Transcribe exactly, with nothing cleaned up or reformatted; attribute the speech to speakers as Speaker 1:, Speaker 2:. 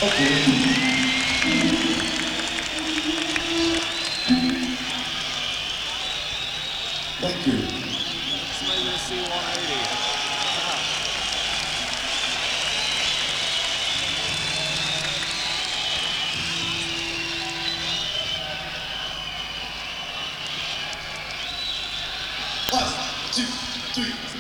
Speaker 1: Okay. Thank you.
Speaker 2: Smooth as C one eighty.
Speaker 1: One, two, three.